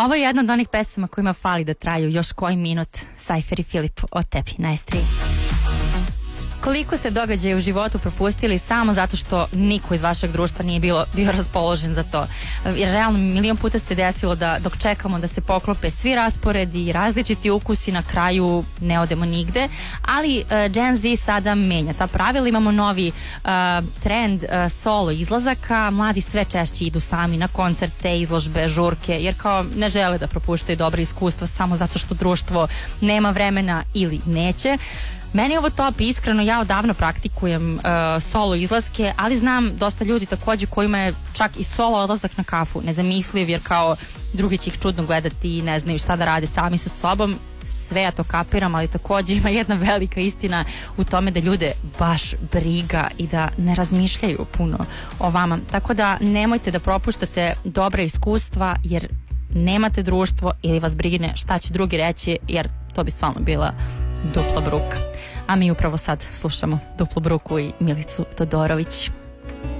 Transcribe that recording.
Ovo je jedna od onih pesama kojima fali da traju još koji minut. Cypher i Filip, od tebi na S3. Koliko ste događaja u životu propustili samo zato što niko iz vašeg društva nije bio raspoložen za to? Jer realno milion puta se desilo da dok čekamo da se poklope svi rasporedi i različiti ukusi, na kraju ne odemo nigde, ali Gen Z sada menja ta pravila. Imamo novi trend solo izlazaka, mladi sve češće idu sami na koncerte, izložbe, žurke, jer kao ne žele da propuštaju dobro iskustvo samo zato što društvo nema vremena ili neće. Meni je ovo top, iskreno, ja odavno praktikujem solo izlaske, ali znam dosta ljudi takođe kojima je čak i solo odlazak na kafu nezamisliv, jer kao drugi će ih čudno gledati i ne znaju šta da rade sami sa sobom. Sve ja to kapiram, ali takođe ima jedna velika istina u tome da ljude baš briga i da ne razmišljaju puno o vama. Tako da nemojte da propuštate dobra iskustva, jer nemate društvo ili vas brine šta će drugi reći, jer to bi stvarno bila dupla bruka. A mi upravo sad slušamo Duplu bruku i Milicu Todorović.